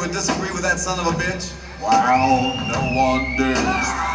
would disagree with that son of a bitch? Wow, no wonder.